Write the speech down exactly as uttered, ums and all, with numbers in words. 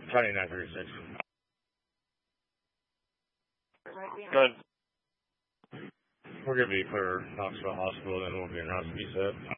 County nine thirty-six. Good. We're going to be for Knoxville Hospital, then we'll be in House B set.